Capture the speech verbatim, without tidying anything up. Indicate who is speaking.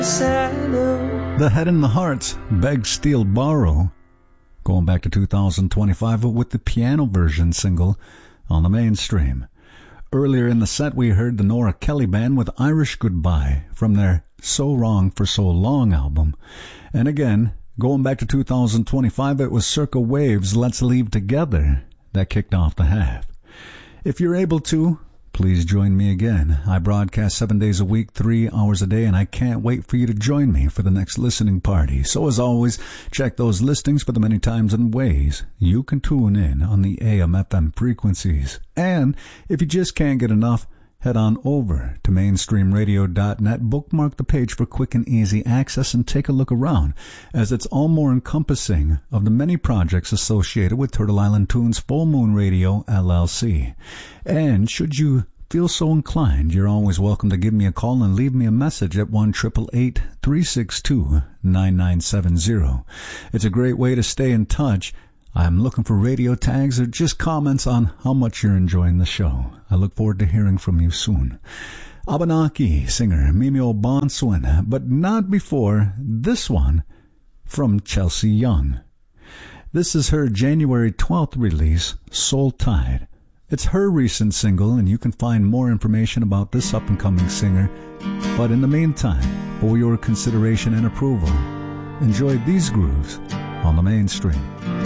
Speaker 1: The Head and the Hearts, Beg, Steal, Borrow, going back to two thousand twenty-five with the piano version single on the mainstream. Earlier in the set, we heard the Nora Kelly Band with Irish Goodbye from their So Wrong for So Long album. And again, going back to two thousand twenty-five, it was Circa Waves' Let's Leave Together that kicked off the half. If you're able to, please join me again. I broadcast seven days a week, three hours a day, and I can't wait for you to join me for the next listening party. So as always, check those listings for the many times and ways you can tune in on the A M F M frequencies. And if you just can't get enough, head on over to mainstream radio dot net, bookmark the page for quick and easy access, and take a look around, as it's all more encompassing of the many projects associated with Turtle Island Tunes Full Moon Radio, L L C. And should you feel so inclined, you're always welcome to give me a call and leave me a message at one eight eight eight, three six two, nine nine seven zero. It's a great way to stay in touch. I'm looking for radio tags or just comments on how much you're enjoying the show. I look forward to hearing from you soon. Abenaki singer Mimi O'Bonswin, but not before this one from Chelsea Young. This is her January twelfth release, Soul Tide. It's her recent single, and you can find more information about this up-and-coming singer. But in the meantime, for your consideration and approval, enjoy these grooves on the mainstream.